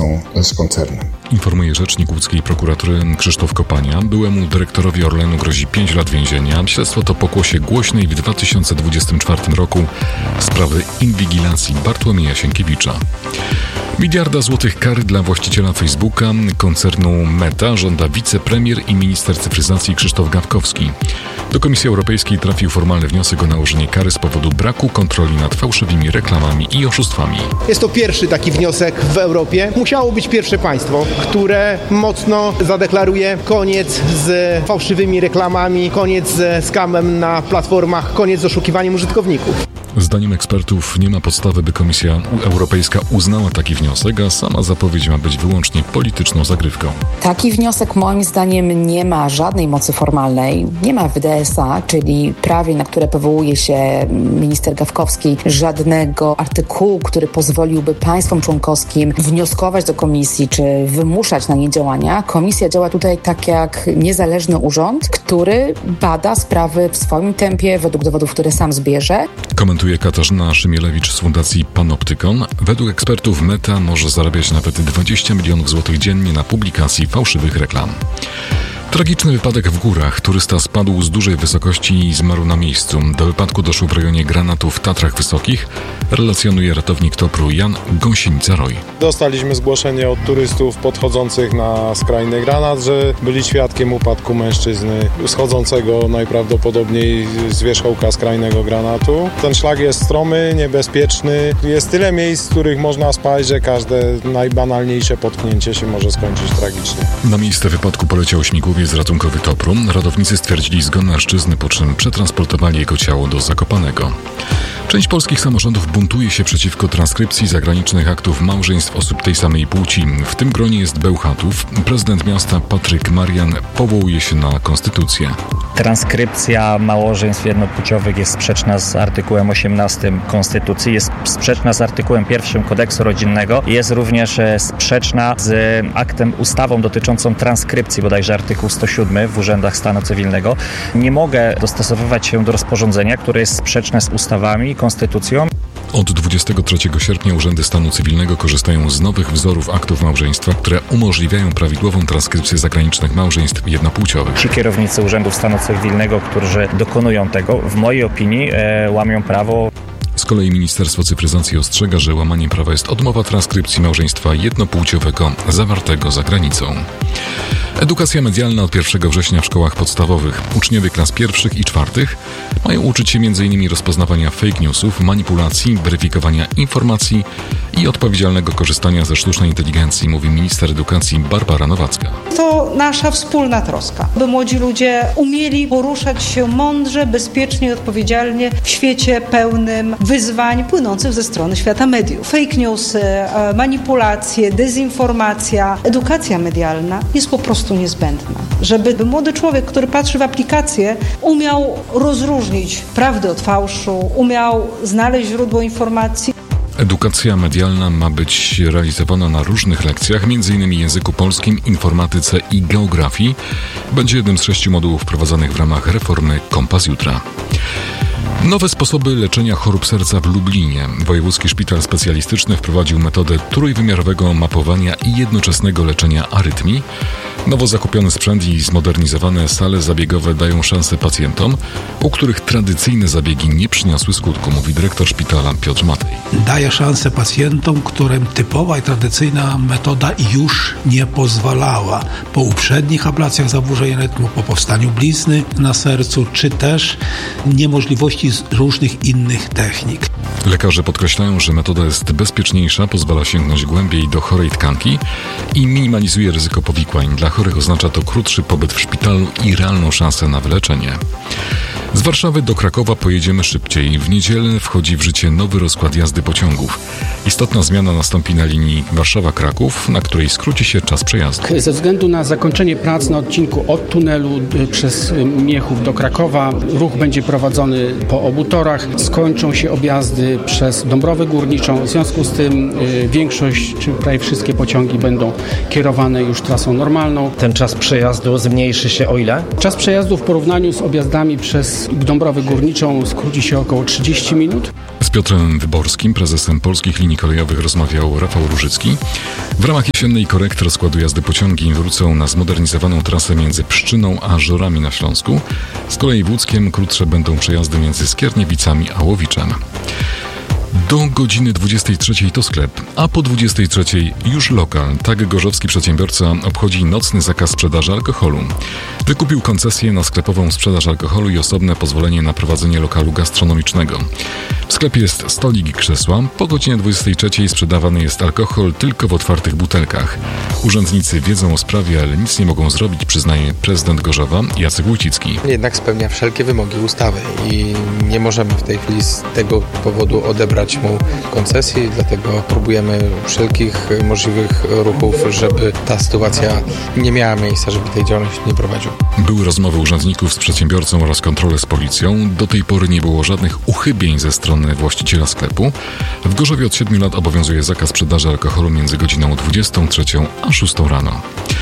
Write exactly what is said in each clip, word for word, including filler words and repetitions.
współpracą z koncernem. Informuje rzecznik łódzkiej prokuratury Krzysztof Kopania. Byłemu dyrektorowi Orlenu grozi pięć lat więzienia. Śledztwo to pokłosie głośnej w dwa tysiące dwudziestym czwartym roku sprawy inwigilacji Bartłomieja Sienkiewicza. Miliarda złotych kary dla właściciela Facebooka, koncernu Meta żąda wicepremier i minister cyfryzacji Krzysztof Gawkowski. Do Komisji Europejskiej trafił formalny wniosek o nałożenie kary z powodu braku kontroli nad fałszywymi reklamami i oszustwami. Jest to pierwszy taki wniosek w Europie. Musiało być pierwsze państwo, które mocno zadeklaruje koniec z fałszywymi reklamami, koniec ze skamem na platformach, koniec z oszukiwaniem użytkowników. Zdaniem ekspertów nie ma podstawy, by Komisja Europejska uznała taki wniosek, a sama zapowiedź ma być wyłącznie polityczną zagrywką. Taki wniosek moim zdaniem nie ma żadnej mocy formalnej. Nie ma w D S A, czyli prawie, na które powołuje się minister Gawkowski, żadnego artykułu, który pozwoliłby państwom członkowskim wnioskować do Komisji czy wymuszać na nie działania. Komisja działa tutaj tak jak niezależny urząd, który bada sprawy w swoim tempie, według dowodów, które sam zbierze. Komentuje Katarzyna Szymielewicz z Fundacji Panoptykon. Według ekspertów Meta może zarabiać nawet dwadzieścia milionów złotych dziennie na publikacji fałszywych reklam. Tragiczny wypadek w górach. Turysta spadł z dużej wysokości i zmarł na miejscu. Do wypadku doszło w rejonie Granatu w Tatrach Wysokich. Relacjonuje ratownik Topru Jan Gąsienica-Roy. Dostaliśmy zgłoszenie od turystów podchodzących na skrajny Granat, że byli świadkiem upadku mężczyzny schodzącego najprawdopodobniej z wierzchołka skrajnego Granatu. Ten szlak jest stromy, niebezpieczny. Jest tyle miejsc, w których można spać, że każde najbanalniejsze potknięcie się może skończyć tragicznie. Na miejsce wypadku poleciał śmigłowiec ratunkowy Topru. Ratownicy stwierdzili zgon mężczyzny, po czym przetransportowali jego ciało do Zakopanego. Część polskich samorządów buntuje się przeciwko transkrypcji zagranicznych aktów małżeństw osób tej samej płci. W tym gronie jest Bełchatów. Prezydent miasta Patryk Marian powołuje się na konstytucję. Transkrypcja małżeństw jednopłciowych jest sprzeczna z artykułem osiemnastym Konstytucji, jest sprzeczna z artykułem pierwszym Kodeksu Rodzinnego, jest również sprzeczna z aktem, ustawą dotyczącą transkrypcji, bodajże artykuł sto siedem w urzędach stanu cywilnego. Nie mogę dostosowywać się do rozporządzenia, które jest sprzeczne z ustawami i konstytucją. Od dwudziestego trzeciego sierpnia urzędy stanu cywilnego korzystają z nowych wzorów aktów małżeństwa, które umożliwiają prawidłową transkrypcję zagranicznych małżeństw jednopłciowych. Ci kierownicy urzędów stanu cywilnego, którzy dokonują tego, w mojej opinii e, łamią prawo. Z kolei Ministerstwo Cyfryzacji ostrzega, że łamanie prawa jest odmowa transkrypcji małżeństwa jednopłciowego zawartego za granicą. Edukacja medialna od pierwszego września w szkołach podstawowych. Uczniowie klas pierwszych i czwartych mają uczyć się m in rozpoznawania fake newsów, manipulacji, weryfikowania informacji i odpowiedzialnego korzystania ze sztucznej inteligencji, mówi minister edukacji Barbara Nowacka. To nasza wspólna troska, by młodzi ludzie umieli poruszać się mądrze, bezpiecznie i odpowiedzialnie w świecie pełnym wyzwań płynących ze strony świata mediów. Fake newsy, manipulacje, dezinformacja. Edukacja medialna jest po prostu niezbędna, żeby młody człowiek, który patrzy w aplikację, umiał rozróżnić prawdę od fałszu, umiał znaleźć źródło informacji. Edukacja medialna ma być realizowana na różnych lekcjach, m.in. języku polskim, informatyce i geografii. Będzie jednym z sześciu modułów wprowadzonych w ramach reformy Kompas Jutra. Nowe sposoby leczenia chorób serca w Lublinie. Wojewódzki Szpital Specjalistyczny wprowadził metodę trójwymiarowego mapowania i jednoczesnego leczenia arytmii. Nowo zakupiony sprzęt i zmodernizowane sale zabiegowe dają szansę pacjentom, u których tradycyjne zabiegi nie przyniosły skutku, mówi dyrektor szpitala Piotr Matej. Daje szansę pacjentom, którym typowa i tradycyjna metoda już nie pozwalała. Po uprzednich ablacjach zaburzeń rytmu, po powstaniu blizny na sercu, czy też niemożliwości różnych innych technik. Lekarze podkreślają, że metoda jest bezpieczniejsza, pozwala sięgnąć głębiej do chorej tkanki i minimalizuje ryzyko powikłań. Dla chorych oznacza to krótszy pobyt w szpitalu i realną szansę na wyleczenie. Z Warszawy do Krakowa pojedziemy szybciej. W niedzielę wchodzi w życie nowy rozkład jazdy pociągów. Istotna zmiana nastąpi na linii Warszawa-Kraków, na której skróci się czas przejazdu. Ze względu na zakończenie prac na odcinku od tunelu przez Miechów do Krakowa, ruch będzie prowadzony po obu torach. Skończą się objazdy przez Dąbrowę Górniczą. W związku z tym większość, czy prawie wszystkie pociągi będą kierowane już trasą normalną. Ten czas przejazdu zmniejszy się o ile? Czas przejazdu w porównaniu z objazdami przez przez Dąbrowę Górniczą skróci się około trzydzieści minut. Z Piotrem Wyborskim, prezesem Polskich Linii Kolejowych, rozmawiał Rafał Różycki. W ramach jesiennej korekty rozkładu jazdy pociągi wrócą na zmodernizowaną trasę między Pszczyną a Żorami na Śląsku. Z kolei w Łódzkiem krótsze będą przejazdy między Skierniewicami a Łowiczem. Do godziny dwudziestej trzeciej to sklep, a po dwudziestej trzeciej już lokal. Tak gorzowski przedsiębiorca obchodzi nocny zakaz sprzedaży alkoholu. Wykupił koncesję na sklepową sprzedaż alkoholu i osobne pozwolenie na prowadzenie lokalu gastronomicznego. W sklepie jest stolik i krzesła. Po godzinie dwudziestej trzeciej sprzedawany jest alkohol tylko w otwartych butelkach. Urzędnicy wiedzą o sprawie, ale nic nie mogą zrobić, przyznaje prezydent Gorzowa Jacek Wójcicki. Jednak spełnia wszelkie wymogi ustawy i nie możemy w tej chwili z tego powodu odebrać mu koncesji, dlatego próbujemy wszelkich możliwych ruchów, żeby ta sytuacja nie miała miejsca, żeby tej działalności nie prowadził. Były rozmowy urzędników z przedsiębiorcą oraz kontrole z policją. Do tej pory nie było żadnych uchybień ze strony właściciela sklepu. W Gorzowie od siedmiu lat obowiązuje zakaz sprzedaży alkoholu między godziną dwudziestą trzecią a szóstą rano.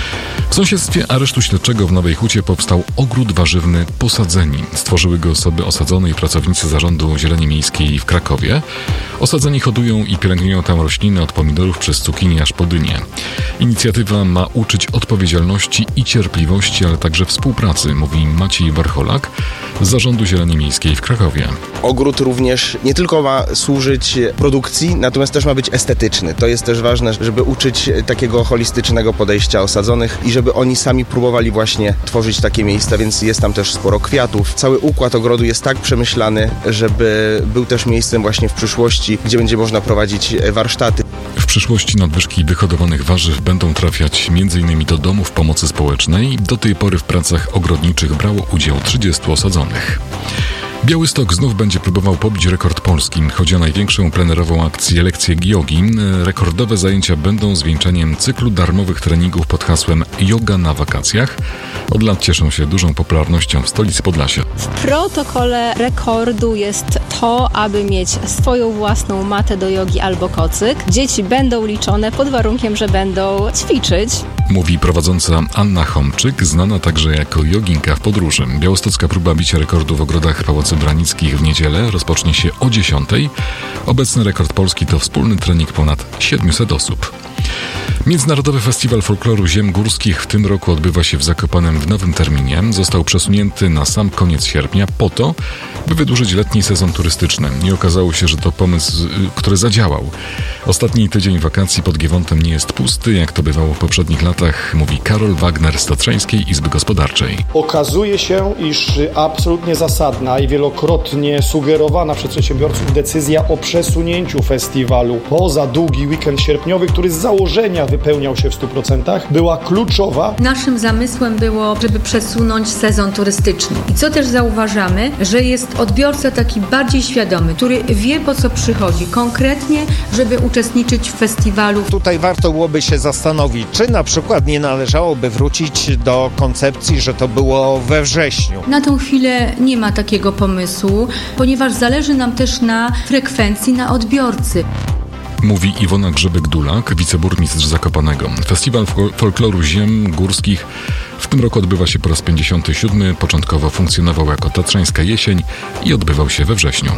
W sąsiedztwie aresztu śledczego w Nowej Hucie powstał ogród warzywny Posadzeni. Stworzyły go osoby osadzone i pracownicy Zarządu Zieleni Miejskiej w Krakowie. Osadzeni hodują i pielęgnują tam rośliny od pomidorów przez cukinie aż po dynie. Inicjatywa ma uczyć odpowiedzialności i cierpliwości, ale także współpracy, mówi Maciej Warcholak z Zarządu Zieleni Miejskiej w Krakowie. Ogród również nie tylko ma służyć produkcji, natomiast też ma być estetyczny. To jest też ważne, żeby uczyć takiego holistycznego podejścia osadzonych i żeby oni sami próbowali właśnie tworzyć takie miejsca, więc jest tam też sporo kwiatów. Cały układ ogrodu jest tak przemyślany, żeby był też miejscem właśnie w przyszłości, gdzie będzie można prowadzić warsztaty. W przyszłości nadwyżki wyhodowanych warzyw będą trafiać m.in. do domów pomocy społecznej. Do tej pory w pracach ogrodniczych brało udział trzydziestu osadzonych. Białystok znów będzie próbował pobić rekord polski. Chodzi o największą plenerową akcję Lekcje Jogi. Rekordowe zajęcia będą zwieńczeniem cyklu darmowych treningów pod hasłem Yoga na wakacjach. Od lat cieszą się dużą popularnością w stolicy Podlasia. W protokole rekordu jest to, aby mieć swoją własną matę do jogi albo kocyk. Dzieci będą liczone pod warunkiem, że będą ćwiczyć. Mówi prowadząca Anna Homczyk, znana także jako joginka w podróży. Białostocka próba bicia rekordu w ogrodach Pałacu Branickich w niedzielę rozpocznie się o dziesiątej. Obecny rekord polski to wspólny trening ponad siedmiuset osób. Międzynarodowy Festiwal Folkloru Ziem Górskich w tym roku odbywa się w Zakopanem w nowym terminie. Został przesunięty na sam koniec sierpnia po to, by wydłużyć letni sezon turystyczny. I okazało się, że to pomysł, który zadziałał. Ostatni tydzień wakacji pod Giewontem nie jest pusty, jak to bywało w poprzednich latach, mówi Karol Wagner z Tatrzańskiej Izby Gospodarczej. Okazuje się, iż absolutnie zasadna i wielokrotnie sugerowana przez przedsiębiorców decyzja o przesunięciu festiwalu poza długi weekend sierpniowy, który z założenia wypełniał się w stu procentach, była kluczowa. Naszym zamysłem było, żeby przesunąć sezon turystyczny. I co też zauważamy, że jest odbiorca taki bardziej świadomy, który wie, po co przychodzi konkretnie, żeby uczestniczyć w festiwalu. Tutaj warto byłoby się zastanowić, czy na przykład nie należałoby wrócić do koncepcji, że to było we wrześniu. Na tą chwilę nie ma takiego pomysłu, ponieważ zależy nam też na frekwencji, na odbiorcy. Mówi Iwona Grzebek-Dulak, wiceburmistrz Zakopanego. Festiwal Folkloru Ziem Górskich w tym roku odbywa się po raz pięćdziesiąty siódmy. Początkowo funkcjonował jako Tatrzańska Jesień i odbywał się we wrześniu.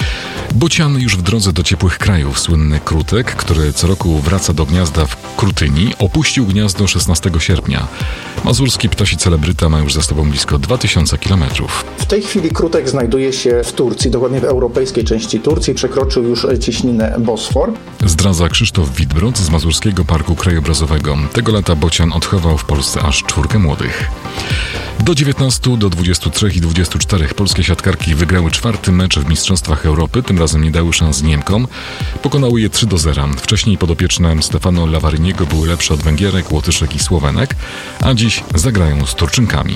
Bocian już w drodze do ciepłych krajów. Słynny krutek, który co roku wraca do gniazda w Krutyni, opuścił gniazdo szesnastego sierpnia. Mazurski ptasi celebryta ma już za sobą blisko dwa tysiące kilometrów. W tej chwili krutek znajduje się w Turcji, dokładnie w europejskiej części Turcji. Przekroczył już cieśninę Bosfor. Zdradza Krzysztof Witbrod z Mazurskiego Parku Krajobrazowego. Tego lata bocian odchował w Polsce aż czwórkę młodych. Do dziewiętnastu, do dwudziestu trzech i dwudziestu czterech polskie siatkarki wygrały czwarty mecz w Mistrzostwach Europy. Tym razem nie dały szans Niemkom. Pokonały je trzy do zera. Wcześniej podopieczne Stefano Lavaryniego były lepsze od Węgierek, Łotyszek i Słowenek, a dziś zagrają z Turczynkami.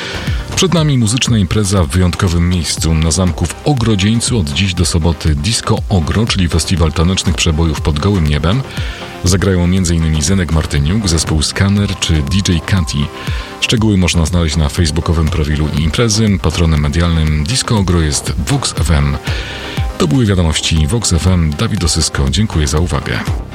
Przed nami muzyczna impreza w wyjątkowym miejscu. Na zamku w Ogrodzieńcu od dziś do soboty Disco Ogro, czyli festiwal tanecznych przebojów pod gołym niebem. Zagrają m.in. Zenek Martyniuk, zespół Scanner czy D J Kati. Szczegóły można znaleźć na facebookowym profilu imprezy. Patronem medialnym Disco Ogro jest Vox F M. To były wiadomości Vox F M. Dawid Osysko, dziękuję za uwagę.